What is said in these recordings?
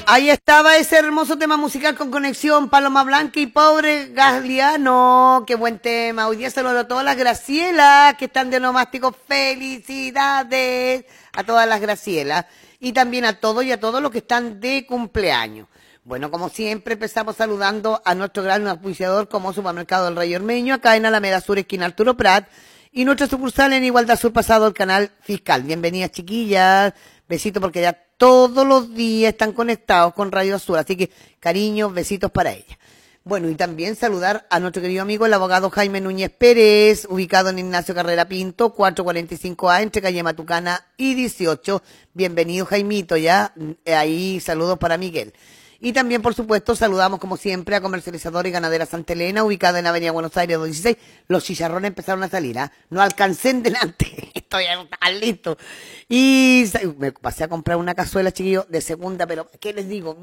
Ahí estaba ese hermoso tema musical con conexión, Paloma Blanca y Pobre Gasliano. Qué buen tema. Hoy día saludo a todas las Gracielas que están de nomástico. Felicidades a todas las Gracielas. Y también a todos y a todos los que están de cumpleaños. Bueno, como siempre, empezamos saludando a nuestro gran auspiciador como Supermercado del Rey Ormeño, acá en Alameda Sur, esquina Arturo Prat. Y nuestra sucursal en Igualdad Sur Pasado, el canal fiscal. Bienvenidas, chiquillas. Besitos porque ya todos los días están conectados con Radio Azul. Así que, cariños, besitos para ella. Bueno, y también saludar a nuestro querido amigo, el abogado Jaime Núñez Pérez, ubicado en Ignacio Carrera Pinto, 445A, entre calle Matucana y 18. Bienvenido, Jaimito, ya. Ahí, saludos para Miguel. Y también, por supuesto, saludamos como siempre a Comercializadora y Ganadera Santa Elena, ubicada en Avenida Buenos Aires 216. Los chicharrones empezaron a salir, ¿ah? No alcancé en delante. Estoy listo. Y me pasé a comprar una cazuela, chiquillo, de segunda, pero ¿qué les digo?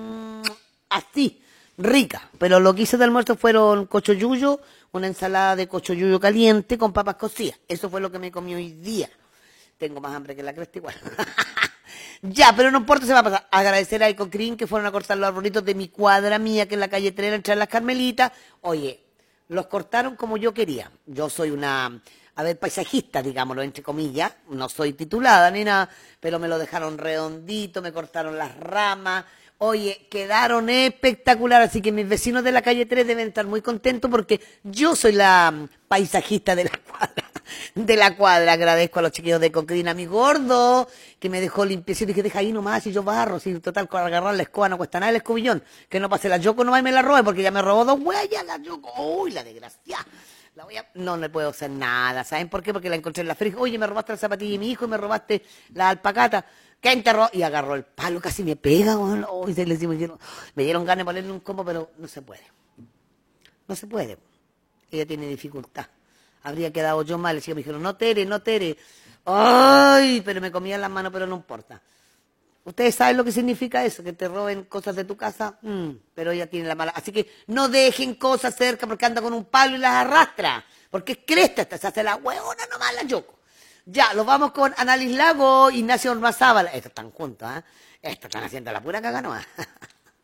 Así, rica. Pero lo que hice de almuerzo fueron cochoyuyo, una ensalada de cochoyuyo caliente con papas cocidas. Eso fue lo que me comí hoy día. Tengo más hambre que la cresta igual. Ya, pero no importa, se va a pasar. Agradecer a Ecocrin que fueron a cortar los arbolitos de mi cuadra mía, que es la calle Trera, entre las Carmelitas. Oye, los cortaron como yo quería. Yo soy una, paisajista, digámoslo, entre comillas. No soy titulada ni nada, pero me lo dejaron redondito, me cortaron las ramas. Oye, quedaron espectacular, así que mis vecinos de la calle 3 deben estar muy contentos porque yo soy la paisajista de la cuadra. De la cuadra, agradezco a los chiquillos de Cocrina, a mi gordo, que me dejó limpiecito y que deja ahí nomás y yo barro, si total con agarrar la escoba no cuesta nada el escobillón, que no pase la Yoko nomás y me la robe porque ya me robó 2 huellas la Yoko, uy, la desgracia. No le puedo hacer nada, ¿saben por qué? Porque la encontré en la frija, oye, me robaste la zapatilla de mi hijo y me robaste la alpacata. ¿Qué enterró? Y agarró el palo, casi me pega, uy, me dieron ganas de ponerle un combo, pero no se puede. No se puede. Ella tiene dificultad. Habría quedado yo mal, me dijeron, no Tere, no Tere. Ay, pero me comían las manos, pero no importa. ¿Ustedes saben lo que significa eso? Que te roben cosas de tu casa. Pero ella tiene la mala. Así que no dejen cosas cerca porque anda con un palo y las arrastra. Porque es cresta, esta se hace la hueona nomás la Yoko. Ya, lo vamos con Annalise Lago, Ignacio Ormazábal. Estos están juntos, ¿eh? Estos están haciendo la pura caga nomás.